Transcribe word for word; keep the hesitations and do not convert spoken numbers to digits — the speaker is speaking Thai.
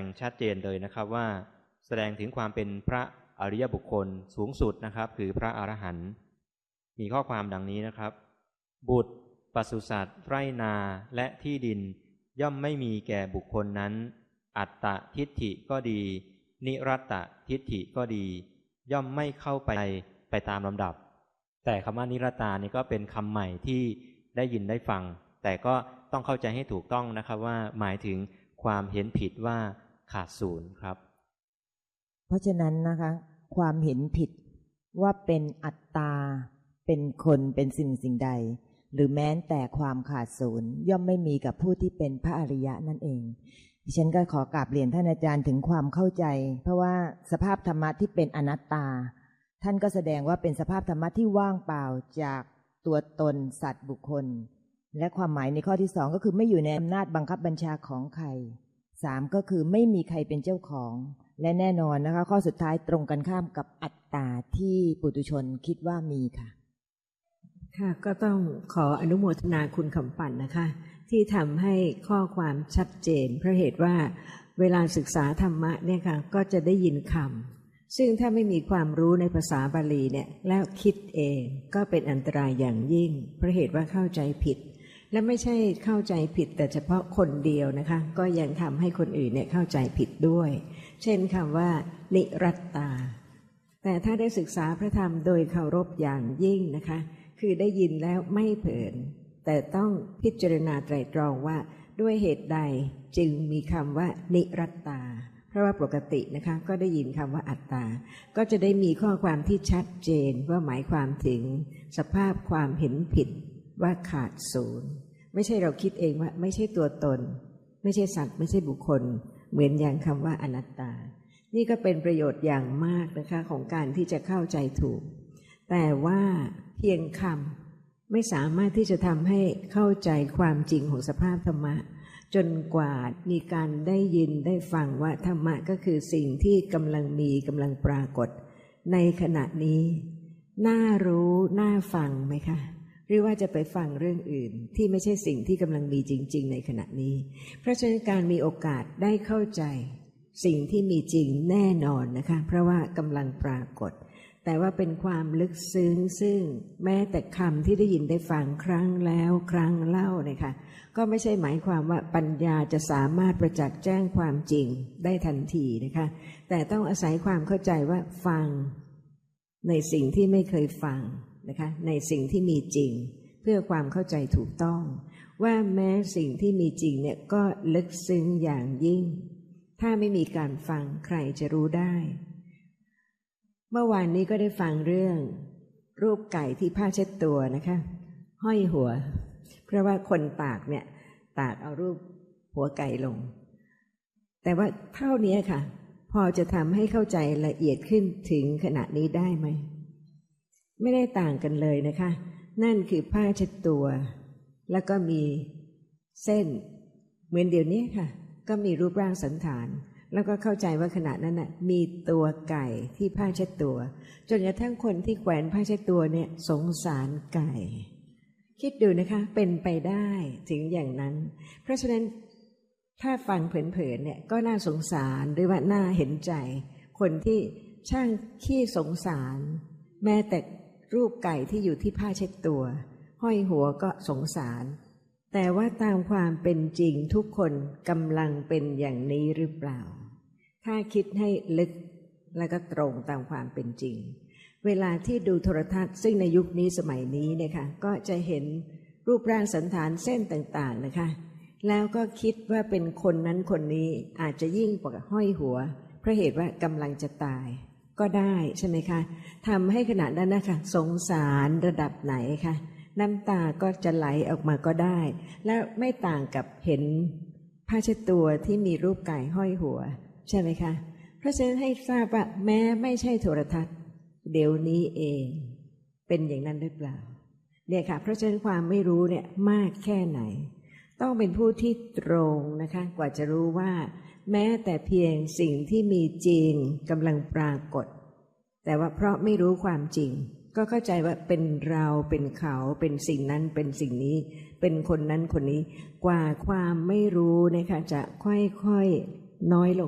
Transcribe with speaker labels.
Speaker 1: ชัดเจนเลยนะครับว่าแสดงถึงความเป็นพระอริยบุคคลสูงสุดนะครับคือพระอรหันต์มีข้อความดังนี้นะครับบุตรปศุสัตว์ไร่นาและที่ดินย่อมไม่มีแก่บุคคลนั้นอัตตทิฏฐิก็ดีนิรัตตทิฏฐิก็ดีย่อมไม่เข้าไปไปตามลำดับแต่คำว่านิรัตตานี่ก็เป็นคำใหม่ที่ได้ยินได้ฟังแต่ก็ต้องเข้าใจให้ถูกต้องนะครับว่าหมายถึงความเห็นผิดว่าขาดศูนย์ครับ
Speaker 2: เพราะฉะนั้นนะคะความเห็นผิดว่าเป็นอัตตาเป็นคนเป็นสิ่งสิ่งใดหรือแม้แต่ความขาดศูนย์ย่อมไม่มีกับผู้ที่เป็นพระอริยะนั่นเองดิฉันก็ขอกราบเรียนท่านอาจารย์ถึงความเข้าใจเพราะว่าสภาพธรรมะที่เป็นอนัตตาท่านก็แสดงว่าเป็นสภาพธรรมะที่ว่างเปล่าจากตัวตนสัตว์บุคคลและความหมายในข้อที่สองก็คือไม่อยู่ในอำนาจบังคับบัญชาของใครสามก็คือไม่มีใครเป็นเจ้าของและแน่นอนนะคะข้อสุดท้ายตรงกันข้ามกับอัตตาที่ปุถุชนคิดว่ามีค่ะ
Speaker 3: ค่ะก็ต้องขออนุโมทนาคุณคำปั่นนะคะที่ทำให้ข้อความชัดเจนเพราะเหตุว่าเวลาศึกษาธรรมะเนี่ยค่ะก็จะได้ยินคำซึ่งถ้าไม่มีความรู้ในภาษาบาลีเนี่ยแล้วคิดเองก็เป็นอันตรายอย่างยิ่งเพราะเหตุว่าเข้าใจผิดและไม่ใช่เข้าใจผิดแต่เฉพาะคนเดียวนะคะก็ยังทำให้คนอื่นเนี่ยเข้าใจผิดด้วยเช่นคำว่านิรัตตาแต่ถ้าได้ศึกษาพระธรรมโดยเคารพอย่างยิ่งนะคะคือได้ยินแล้วไม่เผลอแต่ต้องพิจารณาไตรตรองว่าด้วยเหตุใดจึงมีคำว่านิรัตตาเพราะว่าปกตินะคะก็ได้ยินคำว่าอัตตาก็จะได้มีข้อความที่ชัดเจนว่าหมายความถึงสภาพความเห็นผิดว่าขาดศูนย์ไม่ใช่เราคิดเองว่าไม่ใช่ตัวตนไม่ใช่สัตว์ไม่ใช่บุคคลเหมือนอย่างคำว่าอนัตตานี่ก็เป็นประโยชน์อย่างมากนะคะของการที่จะเข้าใจถูกแต่ว่าเพียงคำไม่สามารถที่จะทำให้เข้าใจความจริงของสภาพธรรมะจนกว่ามีการได้ยินได้ฟังว่าธรรมะก็คือสิ่งที่กำลังมีกำลังปรากฏในขณะนี้น่ารู้น่าฟังไหมคะหรือว่าจะไปฟังเรื่องอื่นที่ไม่ใช่สิ่งที่กำลังมีจริงๆในขณะนี้เพราะฉะนั้นการมีโอกาสได้เข้าใจสิ่งที่มีจริงแน่นอนนะคะเพราะว่ากำลังปรากฏแต่ว่าเป็นความลึกซึ้งซึ่งแม้แต่คำที่ได้ยินได้ฟังครั้งแล้วครั้งเล่านะคะก็ไม่ใช่หมายความว่าปัญญาจะสามารถประจักษ์แจ้งความจริงได้ทันทีนะคะแต่ต้องอาศัยความเข้าใจว่าฟังในสิ่งที่ไม่เคยฟังนะคะในสิ่งที่มีจริงเพื่อความเข้าใจถูกต้องว่าแม้สิ่งที่มีจริงเนี่ยก็ลึกซึ้งอย่างยิ่งถ้าไม่มีการฟังใครจะรู้ได้เมื่อวานนี้ก็ได้ฟังเรื่องรูปไก่ที่ผ้าเช็ดตัวนะคะห้อยหัวเพราะว่าคนตากเนี่ยตากเอารูปหัวไก่ลงแต่ว่าเท่านี้ค่ะพอจะทำให้เข้าใจละเอียดขึ้นถึงขณะนี้ได้ไหมไม่ได้ต่างกันเลยนะคะนั่นคือผ้าเช็ดตัวแล้วก็มีเส้นเหมือนเดี๋ยวนี้ค่ะก็มีรูปร่างสันฐานแล้วก็เข้าใจว่าขณะนั้นน่ะมีตัวไก่ที่ผ้าเช็ดตัวจนกระทั่งคนที่แขวนผ้าเช็ดตัวเนี่ยสงสารไก่คิดดูนะคะเป็นไปได้ถึงอย่างนั้นเพราะฉะนั้นถ้าฟังเผินๆเนี่ยก็น่าสงสารหรือว่าน่าเห็นใจคนที่ช่างขี้สงสารแม้แต่รูปไก่ที่อยู่ที่ผ้าเช็ดตัวห้อยหัวก็สงสารแต่ว่าตามความเป็นจริงทุกคนกำลังเป็นอย่างนี้หรือเปล่าถ้าคิดให้ลึกและก็ตรงตามความเป็นจริงเวลาที่ดูโทรทัศน์ซึ่งในยุคนี้สมัยนี้เนี่ยค่ะก็จะเห็นรูปร่างสันฐานเส้นต่างๆนะคะแล้วก็คิดว่าเป็นคนนั้นคนนี้อาจจะยิ่งกว่าห้อยหัวเพราะเหตุว่ากำลังจะตายก็ได้ใช่ไหมคะทำให้ขณะนั้นนะคะสงสารระดับไหนคะน้ำตาก็จะไหลออกมาก็ได้แล้วไม่ต่างกับเห็นผ้าเช็ดตัวที่มีรูปไก่ห้อยหัวใช่ไหมคะเพราะฉะนั้นให้ทราบว่าแม้ไม่ใช่โทรทัศน์เดี๋ยวนี้เองเป็นอย่างนั้นหรือเปล่าเนี่ยค่ะเพราะฉะนั้นความไม่รู้เนี่ยมากแค่ไหนต้องเป็นผู้ที่ตรงนะคะกว่าจะรู้ว่าแม้แต่เพียงสิ่งที่มีจริงกำลังปรากฏแต่ว่าเพราะไม่รู้ความจริงก็เข้าใจว่าเป็นเราเป็นเขาเป็นสิ่งนั้นเป็นสิ่งนี้เป็นคนนั้นคนนี้กว่าความไม่รู้นะคะจะค่อยๆน้อยลง